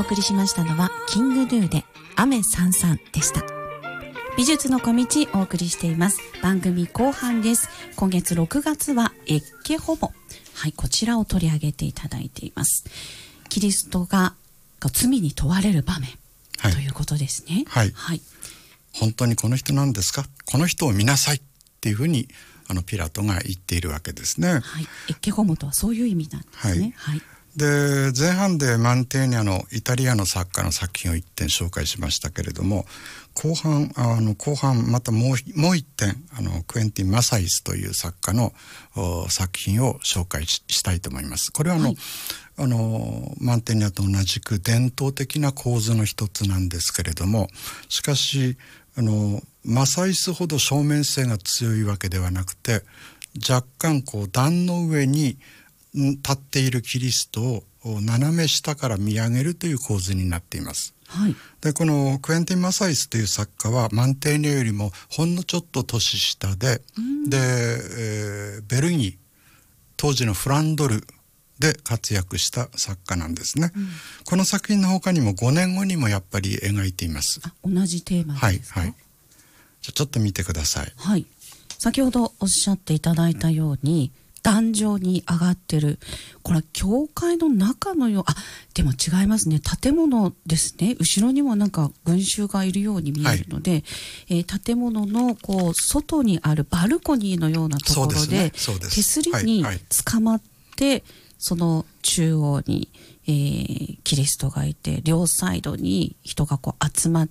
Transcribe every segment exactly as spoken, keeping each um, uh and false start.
送りしましたのはキングヌーで雨さんさんでした。美術の小道お送りしています。番組後半です。今月ろくがつはエッケホモ、はい、こちらを取り上げていただいています。キリストが罪に問われる場面、はい、ということですね。 はい、はい、本当にこの人なんですか、この人を見なさいっていうふうにあのピラトが言っているわけですね。 はい、エッケホモとはそういう意味なんですね。はい、はい、 で前半でマンテーニャのイタリアの作家の作品を一点紹介しましたけれども、後半あの後半またもうもう一点あのクエンティン・マサイスという作家の作品を紹介 し, したいと思います。これはあの、はい、あのマンテーニャと同じく伝統的な構図の一つなんですけれども、しかしあのマサイスほど正面性が強いわけではなくて、若干こう段の上に立っているキリストを斜め下から見上げるという構図になっています。はい、でこのクエンティン・マサイスという作家はマンテーニャよりもほんのちょっと年下で、で、えー、ベルギー当時のフランドルで活躍した作家なんですね。うん、この作品の他にもごねんごにもやっぱり描いています。 あ、同じテーマですか？はい、はい、 じゃあちょっと見てください。 はい、先ほどおっしゃっていただいたように、壇上に上がってる、これは教会の中のよう、あ、でも違いますね、建物ですね。後ろにもなんか群衆がいるように見えるので、はい、えー、建物のこう外にあるバルコニーのようなところで、手すりに捕まって、はいはい、その中央に、えー、キリストがいて、両サイドに人がこう集まって、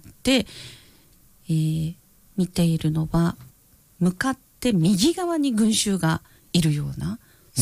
えー、見ているのは向かって右側に群衆がいるような、